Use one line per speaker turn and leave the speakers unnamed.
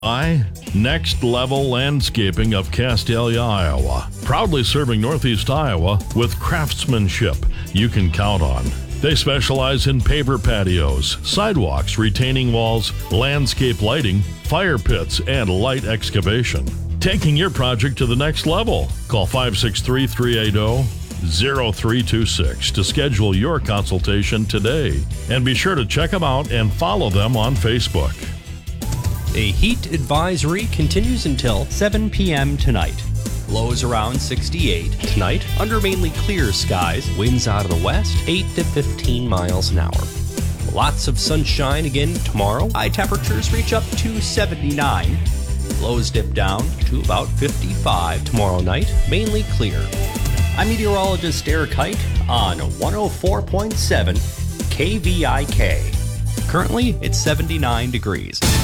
Next Level Landscaping of Castalia, Iowa. Proudly serving Northeast Iowa with craftsmanship you can count on. They specialize in paver patios, sidewalks, retaining walls, landscape lighting, fire pits, and light excavation. Taking your project to the next level. Call 563-380-0326 to schedule your consultation today. And be sure to check them out and follow them on Facebook.
A heat advisory continues until 7 p.m. tonight. Lows around 68 tonight under mainly clear skies. Winds out of the west 8 to 15 miles an hour. Lots of sunshine again tomorrow. High temperatures reach up to 79. Lows dip down to about 55 tomorrow night, mainly clear. I'm meteorologist Eric Hike on 104.7 KVIK. Currently, it's 79 degrees.